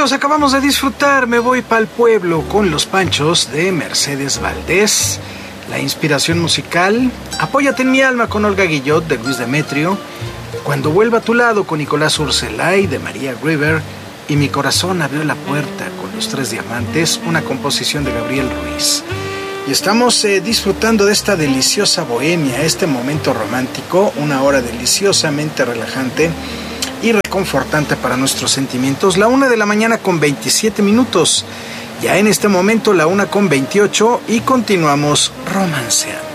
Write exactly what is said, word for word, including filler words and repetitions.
amigos, acabamos de disfrutar Me voy pa'l pueblo con Los Panchos de Mercedes Valdés. La inspiración musical, Apóyate en mi alma con Olga Guillot de Luis Demetrio, Cuando vuelva a tu lado con Nicolás Urselay de María River y Mi corazón abrió la puerta con Los Tres Diamantes, una composición de Gabriel Ruiz. Y estamos eh, disfrutando de esta deliciosa bohemia, este momento romántico, una hora deliciosamente relajante y reconfortante para nuestros sentimientos. La una de la mañana con veintisiete minutos. Ya en este momento la una con veintiocho y continuamos romanceando.